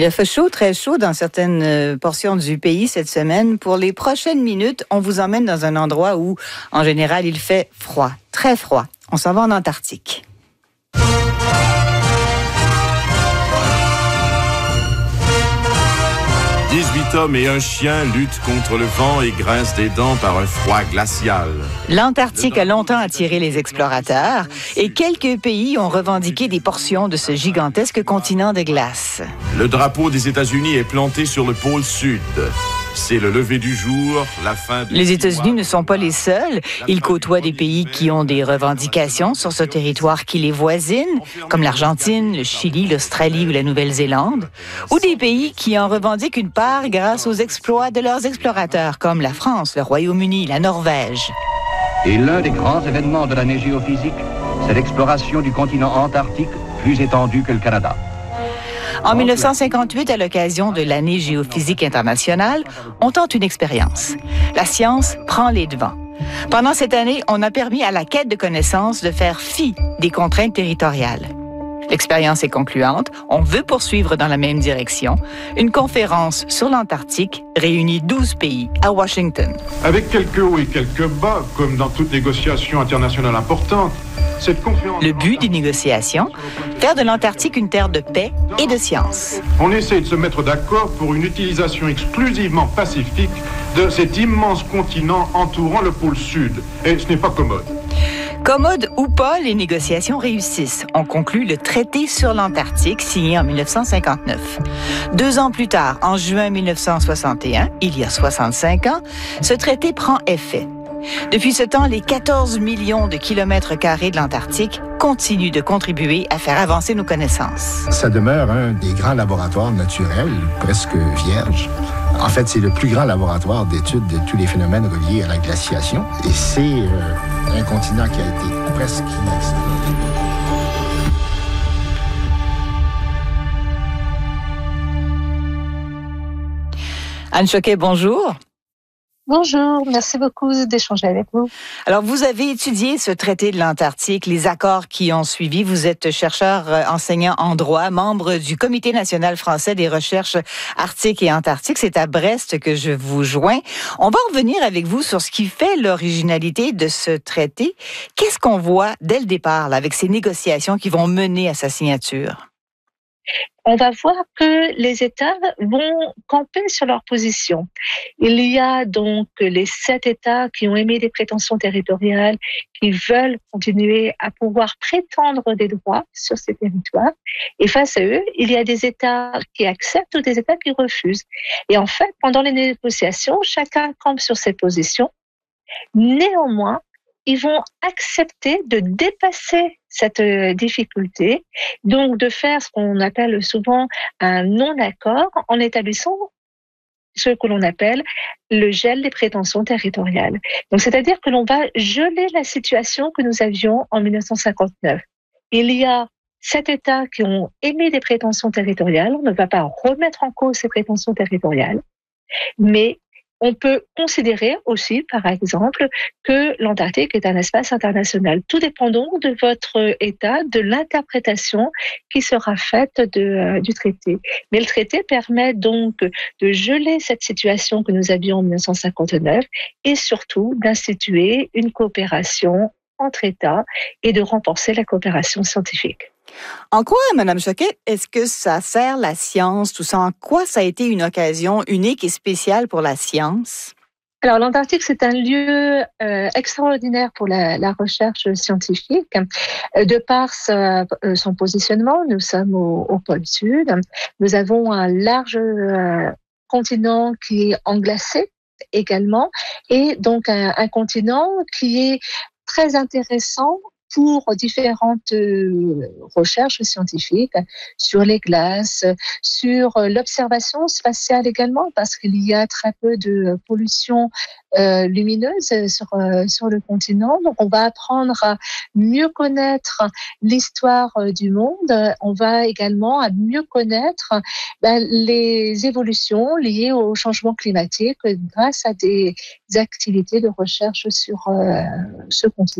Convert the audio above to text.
Il a fait chaud, très chaud dans certaines portions du pays cette semaine. Pour les prochaines minutes, on vous emmène dans un endroit où, en général, il fait froid, très froid. On s'en va en Antarctique. « 18 hommes et un chien luttent contre le vent et grincent des dents par un froid glacial. » L'Antarctique a longtemps attiré les explorateurs et quelques pays ont revendiqué des portions de ce gigantesque continent de glace. Le drapeau des États-Unis est planté sur le pôle sud. C'est le lever du jour, la fin de... Les États-Unis ne sont pas les seuls. Ils côtoient des pays qui ont des revendications sur ce territoire qui les voisine, comme l'Argentine, le Chili, l'Australie ou la Nouvelle-Zélande, ou des pays qui en revendiquent une part grâce aux exploits de leurs explorateurs, comme la France, le Royaume-Uni, la Norvège. Et l'un des grands événements de l'année géophysique, c'est l'exploration du continent antarctique, plus étendu que le Canada. En 1958, à l'occasion de l'année géophysique internationale, on tente une expérience. La science prend les devants. Pendant cette année, on a permis à la quête de connaissances de faire fi des contraintes territoriales. L'expérience est concluante. On veut poursuivre dans la même direction. Une conférence sur l'Antarctique réunit 12 pays à Washington. Avec quelques hauts et quelques bas, comme dans toute négociation internationale importante, cette conférence... Le but des négociations, faire de l'Antarctique une terre de paix et de science. On essaie de se mettre d'accord pour une utilisation exclusivement pacifique de cet immense continent entourant le pôle sud. Et ce n'est pas commode. Commode ou pas, les négociations réussissent. On conclut le traité sur l'Antarctique signé en 1959. 2 ans plus tard, en juin 1961, il y a 65 ans, ce traité prend effet. Depuis ce temps, les 14 millions de kilomètres carrés de l'Antarctique continuent de contribuer à faire avancer nos connaissances. Ça demeure un des grands laboratoires naturels, presque vierge. En fait, c'est le plus grand laboratoire d'études de tous les phénomènes reliés à la glaciation. Et c'est un continent qui a été presque inexploré. Anne Choquet, bonjour. Bonjour, merci beaucoup d'échanger avec vous. Alors, vous avez étudié ce traité de l'Antarctique, les accords qui ont suivi. Vous êtes chercheur enseignant en droit, membre du Comité national français des recherches arctiques et antarctiques. C'est à Brest que je vous joins. On va revenir avec vous sur ce qui fait l'originalité de ce traité. Qu'est-ce qu'on voit dès le départ là, avec ces négociations qui vont mener à sa signature? On va voir que les États vont camper sur leur position. Il y a donc les 7 États qui ont émis des prétentions territoriales, qui veulent continuer à pouvoir prétendre des droits sur ces territoires. Et face à eux, il y a des États qui acceptent ou des États qui refusent. Et en fait, pendant les négociations, chacun campe sur ses positions. Néanmoins, ils vont accepter de dépasser cette difficulté, donc de faire ce qu'on appelle souvent un non-accord en établissant ce que l'on appelle le gel des prétentions territoriales. Donc, c'est-à-dire que l'on va geler la situation que nous avions en 1959. Il y a 7 États qui ont émis des prétentions territoriales. On ne va pas remettre en cause ces prétentions territoriales, mais on peut considérer aussi, par exemple, que l'Antarctique est un espace international. Tout dépend donc de votre État, de l'interprétation qui sera faite du traité. Mais le traité permet donc de geler cette situation que nous avions en 1959 et surtout d'instituer une coopération entre États et de renforcer la coopération scientifique. En quoi, Madame Choquet, est-ce que ça sert la science, tout ça? En quoi ça a été une occasion unique et spéciale pour la science? Alors, l'Antarctique, c'est un lieu extraordinaire pour la recherche scientifique. De par son positionnement, nous sommes au pôle sud. Nous avons un large continent qui est englacé également, et donc un continent qui est très intéressant pour différentes recherches scientifiques sur les glaces, sur l'observation spatiale également, parce qu'il y a très peu de pollution lumineuse sur le continent. Donc, on va apprendre à mieux connaître l'histoire du monde. On va également à mieux connaître les évolutions liées au changement climatique grâce à des activités de recherche sur ce continent.